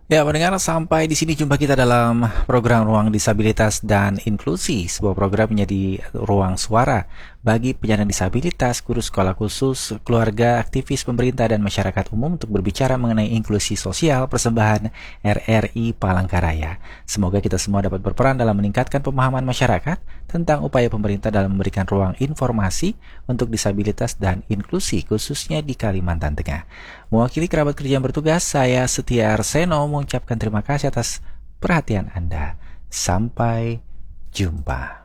Ya, pendengar, sampai di sini jumpa kita dalam program Ruang Disabilitas dan Inklusi, sebuah program menjadi ruang suara bagi penyandang disabilitas, guru sekolah khusus, keluarga, aktivis pemerintah, dan masyarakat umum untuk berbicara mengenai inklusi sosial persembahan RRI Palangkaraya. Semoga kita semua dapat berperan dalam meningkatkan pemahaman masyarakat tentang upaya pemerintah dalam memberikan ruang informasi untuk disabilitas dan inklusi, khususnya di Kalimantan Tengah. Mewakili kerabat kerja yang bertugas, saya Setia Arseno mengucapkan terima kasih atas perhatian Anda. Sampai jumpa.